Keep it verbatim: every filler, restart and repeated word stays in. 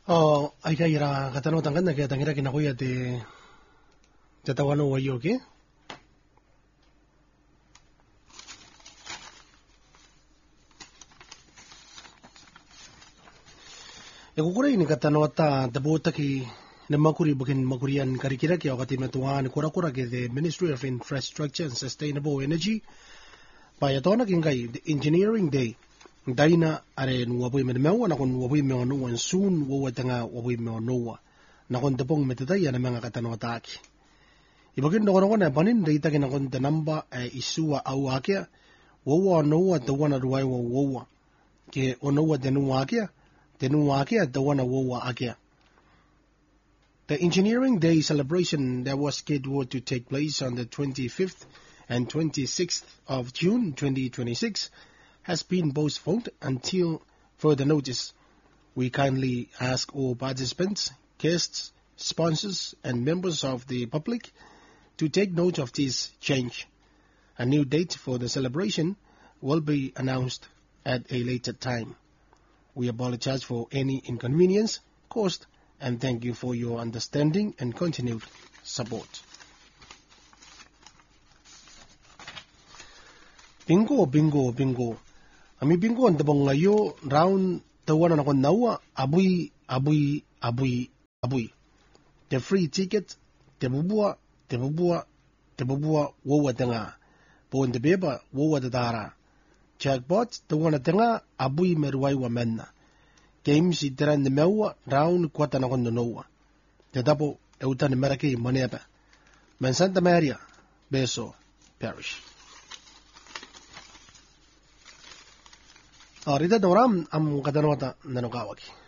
Oh, ay kaya katano tangkan na kaya tangira kinakuya te tatawano wayo ke. E kukura ini katano ta tabuta ki na makuri bukin makurian karikira ki wakati metuan kura kura ke the Ministry of Infrastructure and Sustainable Energy pa yatona kingai the Engineering Day. Daina are nuwapoy menemewa na kung nuwapoy meonuwa soon wawa tanga wapoy meonuwa na kung tapong metataya na mga katanotaki. Ibagin na kono na panin data kina kung tanamba ay isuwa au akia wawa nowa tawana ruway wawa ke onowa tenuwa akia tenuwa akia tawana wawa akia. The Engineering Day celebration that was scheduled to take place on the twenty-fifth and twenty-sixth of June twenty twenty-six has been postponed until further notice. We kindly ask all participants, guests, sponsors, and members of the public to take note of this change. A new date for the celebration will be announced at a later time. We apologize for any inconvenience caused and thank you for your understanding and continued support. Bingo, bingo, bingo. Ami bingo ang tabong ngayo round tawanan ako nawa abuy abuy abuy abuy. The free ticket te bubua te bubua te bubua wawa tanga. Buon de beba wawa tara. Jackpot tawana tanga abuy meruay wa menna. Games itiran de mewa round kwata na ako nowa. Te tapo eutan merake moneba. Men Santa Maria Beso Parish. Rita Doram am katanota nanukawaki.